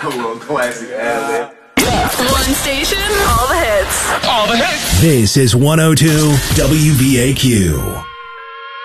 Little classic ad. One station, all the hits. All the hits. This is 102 WVAQ.